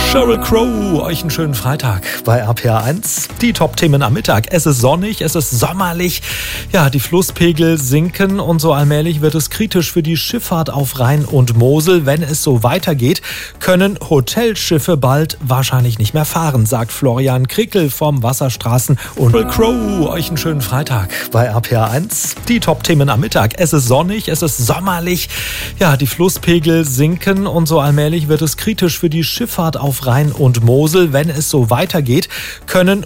Sheryl Crow, euch einen schönen Freitag bei RPR1. Die Top-Themen am Mittag. Es ist sonnig, es ist sommerlich. Ja, die Flusspegel sinken und so allmählich wird es kritisch für die Schifffahrt auf Rhein und Mosel. Wenn es so weitergeht, können Hotelschiffe bald wahrscheinlich nicht mehr fahren, sagt Florian Krickel vom Wasserstraßen- und Sheryl Crow, euch einen schönen Freitag bei RPR1. Die Top-Themen am Mittag. Es ist sonnig, es ist sommerlich. Ja, die Flusspegel sinken und so allmählich wird es kritisch für die Schifffahrt auf Rhein und Mosel. Wenn es so weitergeht, können